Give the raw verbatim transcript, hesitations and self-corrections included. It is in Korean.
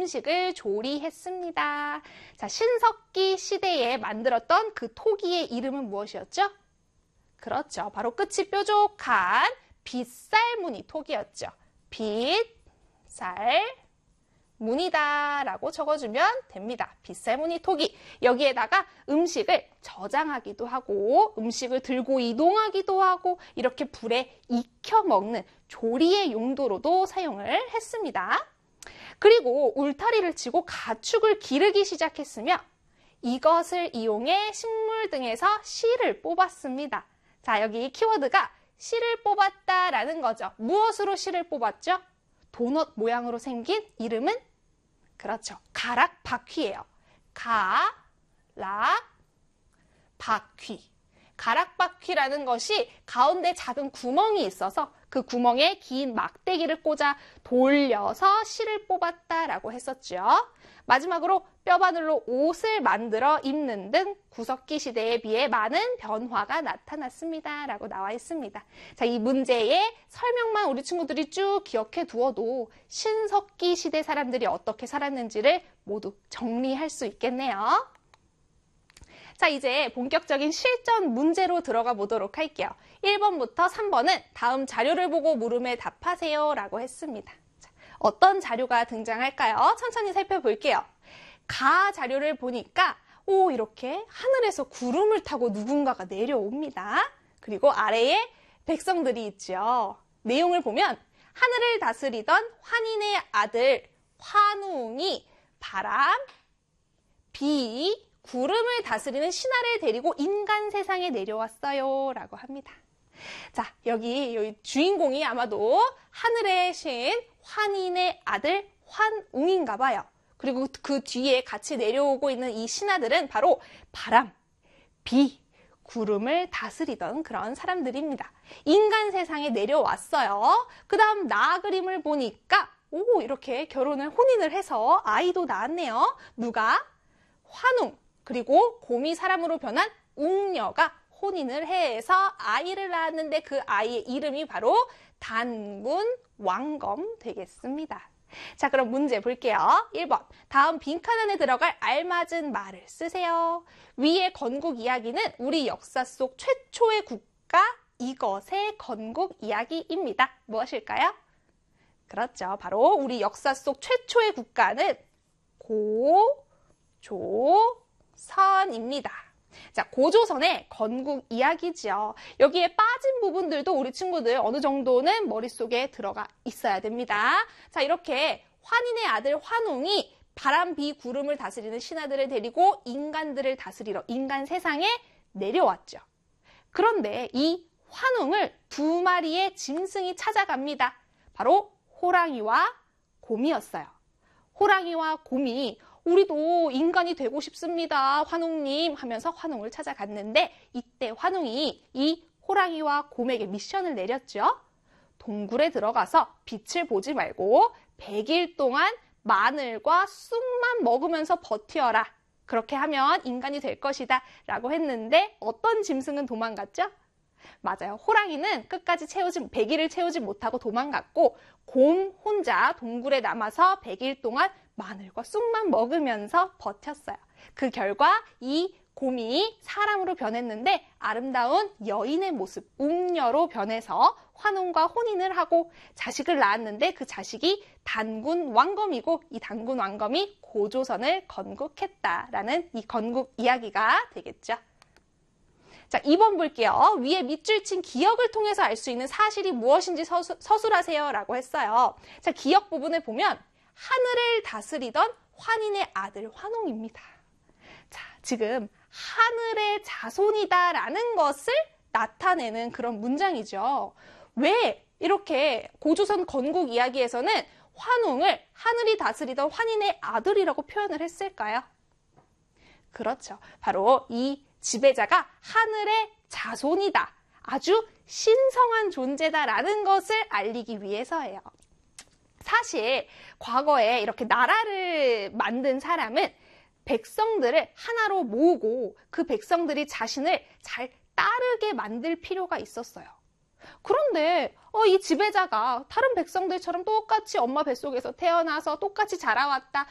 음식을 조리했습니다. 자, 신석기 시대에 만들었던 그 토기의 이름은 무엇이었죠? 그렇죠. 바로 끝이 뾰족한 빗살무늬 토기였죠. 빗살무늬다 라고 적어주면 됩니다. 빗살무늬 토기. 여기에다가 음식을 저장하기도 하고 음식을 들고 이동하기도 하고 이렇게 불에 익혀 먹는 조리의 용도로도 사용을 했습니다. 그리고 울타리를 치고 가축을 기르기 시작했으며 이것을 이용해 식물 등에서 씨를 뽑았습니다. 자, 여기 키워드가 씨를 뽑았다라는 거죠. 무엇으로 씨를 뽑았죠? 도넛 모양으로 생긴 이름은? 그렇죠. 가락바퀴예요. 가락바퀴. 가락바퀴라는 것이 가운데 작은 구멍이 있어서 그 구멍에 긴 막대기를 꽂아 돌려서 씨를 뽑았다라고 했었죠. 마지막으로 뼈바늘로 옷을 만들어 입는 등 구석기 시대에 비해 많은 변화가 나타났습니다. 라고 나와 있습니다. 자, 이 문제의 설명만 우리 친구들이 쭉 기억해 두어도 신석기 시대 사람들이 어떻게 살았는지를 모두 정리할 수 있겠네요. 자, 이제 본격적인 실전 문제로 들어가 보도록 할게요. 일 번부터 삼 번은 다음 자료를 보고 물음에 답하세요 라고 했습니다. 자, 어떤 자료가 등장할까요? 천천히 살펴볼게요. 가 자료를 보니까 오, 이렇게 하늘에서 구름을 타고 누군가가 내려옵니다. 그리고 아래에 백성들이 있죠. 내용을 보면 하늘을 다스리던 환인의 아들 환웅이 바람, 비, 구름을 다스리는 신하를 데리고 인간 세상에 내려왔어요 라고 합니다. 자, 여기, 여기 주인공이 아마도 하늘의 신 환인의 아들 환웅인가 봐요. 그리고 그 뒤에 같이 내려오고 있는 이 신하들은 바로 바람, 비, 구름을 다스리던 그런 사람들입니다. 인간 세상에 내려왔어요. 그 다음 나 그림을 보니까 오, 이렇게 결혼을 혼인을 해서 아이도 낳았네요. 누가? 환웅, 그리고 곰이 사람으로 변한 웅녀가 혼인을 해서 아이를 낳았는데 그 아이의 이름이 바로 단군 왕검 되겠습니다. 자, 그럼 문제 볼게요. 일 번. 다음 빈칸 안에 들어갈 알맞은 말을 쓰세요. 위의 건국 이야기는 우리 역사 속 최초의 국가 이것의 건국 이야기입니다. 무엇일까요? 그렇죠. 바로 우리 역사 속 최초의 국가는 고조선입니다. 자, 고조선의 건국 이야기죠. 여기에 빠진 부분들도 우리 친구들 어느 정도는 머릿속에 들어가 있어야 됩니다. 자, 이렇게 환인의 아들 환웅이 바람, 비, 구름을 다스리는 신하들을 데리고 인간들을 다스리러 인간 세상에 내려왔죠. 그런데 이 환웅을 두 마리의 짐승이 찾아갑니다. 바로 호랑이와 곰이었어요. 호랑이와 곰이 우리도 인간이 되고 싶습니다, 환웅님 하면서 환웅을 찾아갔는데 이때 환웅이 이 호랑이와 곰에게 미션을 내렸죠. 동굴에 들어가서 빛을 보지 말고 백 일 동안 마늘과 쑥만 먹으면서 버텨라. 그렇게 하면 인간이 될 것이다 라고 했는데 어떤 짐승은 도망갔죠? 맞아요. 호랑이는 끝까지 채우지, 백 일을 채우지 못하고 도망갔고 곰 혼자 동굴에 남아서 백 일 동안 마늘과 쑥만 먹으면서 버텼어요. 그 결과 이 곰이 사람으로 변했는데 아름다운 여인의 모습, 웅녀로 변해서 환웅과 혼인을 하고 자식을 낳았는데 그 자식이 단군 왕검이고 이 단군 왕검이 고조선을 건국했다라는 이 건국 이야기가 되겠죠. 자, 이 번 볼게요. 위에 밑줄 친 기억을 통해서 알 수 있는 사실이 무엇인지 서수, 서술하세요 라고 했어요. 자, 기억 부분을 보면 하늘을 다스리던 환인의 아들 환웅입니다. 자, 지금 하늘의 자손이다라는 것을 나타내는 그런 문장이죠. 왜 이렇게 고조선 건국 이야기에서는 환웅을 하늘이 다스리던 환인의 아들이라고 표현을 했을까요? 그렇죠. 바로 이 지배자가 하늘의 자손이다. 아주 신성한 존재다라는 것을 알리기 위해서예요. 사실 과거에 이렇게 나라를 만든 사람은 백성들을 하나로 모으고 그 백성들이 자신을 잘 따르게 만들 필요가 있었어요. 그런데 어, 이 지배자가 다른 백성들처럼 똑같이 엄마 뱃속에서 태어나서 똑같이 자라왔다.